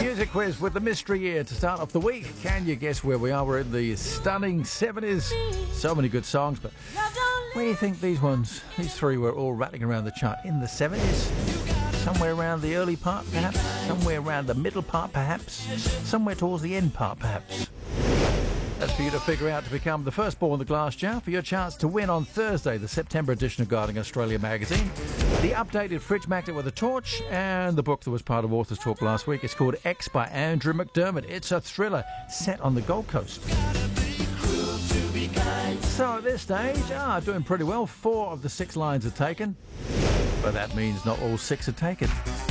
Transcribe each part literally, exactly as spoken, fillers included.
Music quiz with the mystery year to start off the week. Can you guess where we are? We're in the stunning seventies. So many good songs, but where do you think these ones, these three were all rattling around the chart? In the seventies? Somewhere around the early part, perhaps? Somewhere around the middle part, perhaps? Somewhere towards the end part, perhaps? That's for you to figure out to become the first ball in the glass jar for your chance to win on Thursday, the September edition of Guiding Australia magazine. The updated fridge magnet with a torch, and the book that was part of Authors Talk last week. It's called X by Andrew McDermott. It's a thriller set on the Gold Coast. So at this stage, ah, doing pretty well. Four of the six lines are taken, but that means not all six are taken.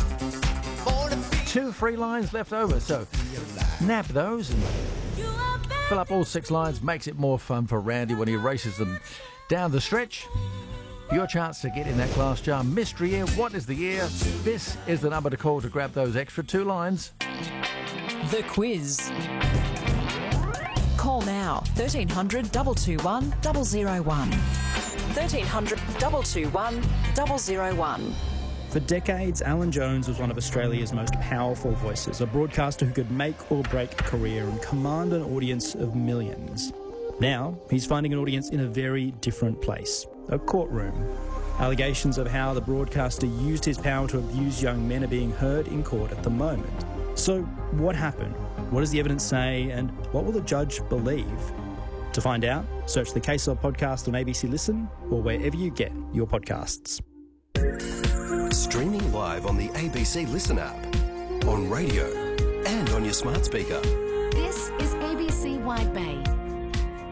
Two free lines left over, so nab those and fill up all six lines. Makes it more fun for Randy when he races them down the stretch. Your chance to get in that glass jar. Mystery year. What is the year? This is the number to call to grab those extra two lines. The quiz. Call now. thirteen hundred two two one zero zero one. thirteen hundred two two one zero zero one. For decades, Alan Jones was one of Australia's most powerful voices, a broadcaster who could make or break a career and command an audience of millions. Now, he's finding an audience in a very different place, a courtroom. Allegations of how the broadcaster used his power to abuse young men are being heard in court at the moment. So, what happened? What does the evidence say? And what will the judge believe? To find out, search the Case Law podcast on A B C Listen or wherever you get your podcasts. Streaming live on the A B C Listen app, on radio and on your smart speaker. This is A B C Wide Bay.